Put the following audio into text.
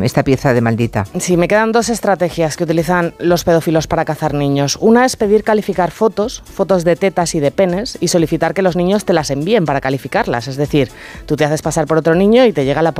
esta pieza de Maldita. Sí, me quedan 2 estrategias que utilizan los pedófilos para cazar niños. Una es pedir calificar fotos de tetas y de penes, y solicitar que los niños te las envíen para calificarlas. Es decir, tú te haces pasar por otro niño y te llega la